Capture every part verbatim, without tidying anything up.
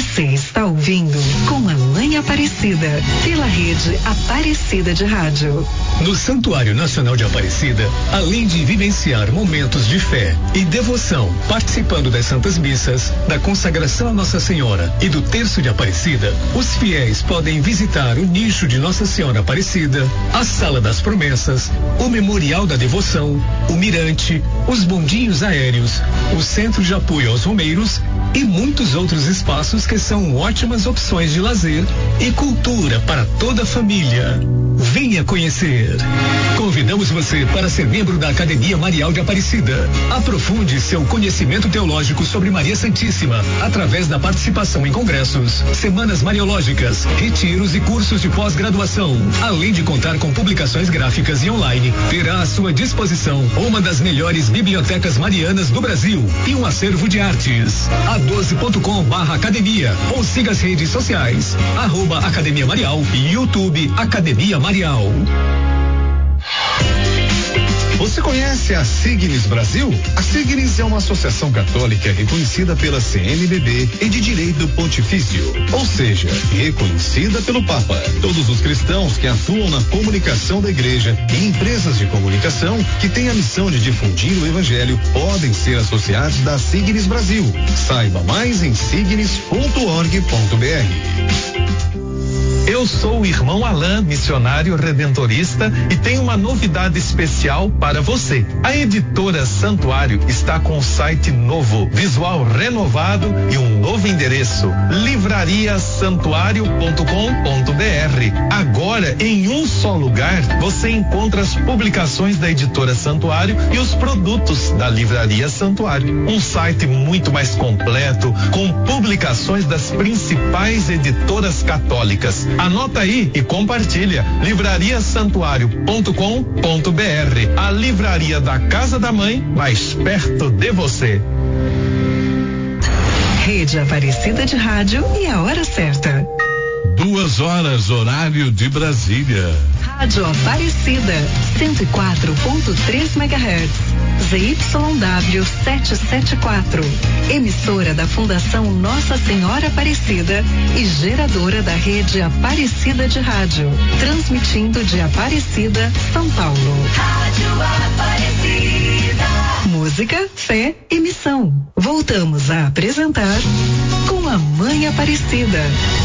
Você está ouvindo Com a Mãe Aparecida, pela rede Aparecida de Rádio. No Santuário Nacional de Aparecida, além de vivenciar momentos de fé e devoção, participando das Santas Missas, da consagração a Nossa Senhora e do Terço de Aparecida, os fiéis podem visitar o nicho de Nossa Senhora Aparecida, a Sala das Promessas, o Memorial da Devoção, o Mirante, os bondinhos aéreos, o Centro de Apoio aos Romeiros e muitos outros espaços que são ótimas opções de lazer e cultura para toda a família. Venha conhecer. Convidamos você para ser membro da Academia Marial de Aparecida. Aprofunde seu conhecimento teológico sobre Maria Santíssima através da participação em congressos, semanas mariológicas, retiros e cursos de pós-graduação. Além de contar com publicações gráficas e online, terá à sua disposição uma das melhores bibliotecas marianas do Brasil e um acervo de artes. a doze ponto com barra academia ou siga as redes sociais, arroba Academia Marial e YouTube Academia Marial. Você conhece a Signis Brasil? A Signis é uma associação católica reconhecida pela C N B B e de direito pontifício, ou seja, reconhecida pelo Papa. Todos os cristãos que atuam na comunicação da igreja e empresas de comunicação que têm a missão de difundir o evangelho podem ser associados da Signis Brasil. Saiba mais em signis ponto org ponto br. Eu sou o irmão Alain, missionário redentorista, e tenho uma novidade especial para você. A editora Santuário está com um site novo, visual renovado e um novo endereço: livraria santuário ponto com ponto br. Agora, em um só lugar, você encontra as publicações da editora Santuário e os produtos da Livraria Santuário. Um site muito mais completo, com publicações das principais editoras católicas. Anota aí e compartilha. livraria santuário ponto com ponto br. A livraria da Casa da Mãe, mais perto de você. Rede Aparecida de Rádio e a hora certa. Duas horas, horário de Brasília. Rádio Aparecida, cento e quatro ponto três megahertz. Z Y W setecentos e setenta e quatro. Emissora da Fundação Nossa Senhora Aparecida e geradora da rede Aparecida de Rádio. Transmitindo de Aparecida, São Paulo. Rádio Aparecida. Música, fé e missão. Voltamos a apresentar Com a Mãe Aparecida.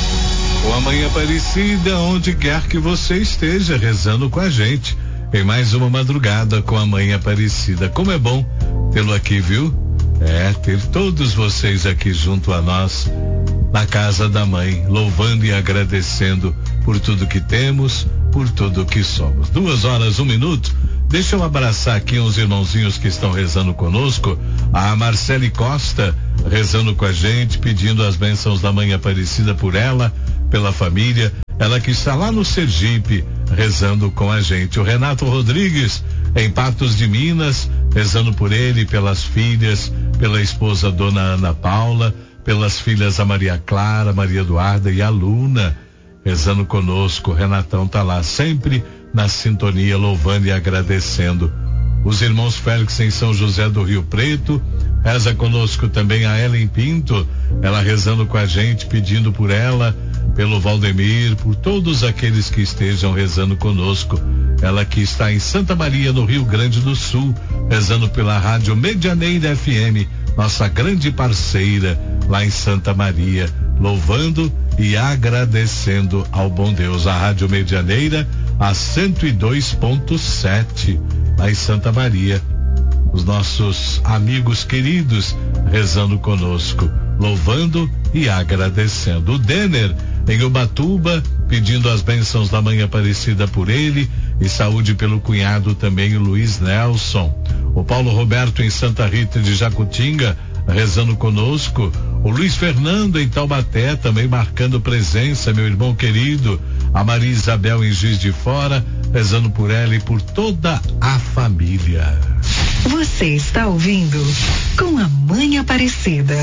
Com a Mãe Aparecida, onde quer que você esteja, rezando com a gente em mais uma madrugada com a Mãe Aparecida. Como é bom tê-lo aqui, viu? É, ter todos vocês aqui junto a nós na casa da Mãe, louvando e agradecendo por tudo que temos, por tudo que somos. Duas horas, um minuto. Deixa eu abraçar aqui uns irmãozinhos que estão rezando conosco. A Marcele Costa rezando com a gente, pedindo as bênçãos da Mãe Aparecida por ela, pela família. Ela que está lá no Sergipe rezando com a gente. O Renato Rodrigues, em Patos de Minas, rezando por ele, pelas filhas, pela esposa Dona Ana Paula, pelas filhas a Maria Clara, Maria Eduarda e a Luna, rezando conosco. O Renatão tá lá sempre na sintonia, louvando e agradecendo. Os irmãos Félix em São José do Rio Preto, reza conosco também a Ellen Pinto, ela rezando com a gente, pedindo por ela, pelo Valdemir, por todos aqueles que estejam rezando conosco. Ela que está em Santa Maria, no Rio Grande do Sul, rezando pela Rádio Medianeira F M, nossa grande parceira lá em Santa Maria, louvando e agradecendo ao bom Deus. A Rádio Medianeira, a cento e dois ponto sete, lá em Santa Maria. Os nossos amigos queridos rezando conosco, louvando e agradecendo. O Denner em Ubatuba, pedindo as bênçãos da Mãe Aparecida por ele e saúde pelo cunhado também, o Luiz Nelson. O Paulo Roberto em Santa Rita de Jacutinga, rezando conosco. O Luiz Fernando em Taubaté, também marcando presença, meu irmão querido. A Maria Isabel em Juiz de Fora, rezando por ela e por toda a família. Você está ouvindo Com a Mãe Aparecida.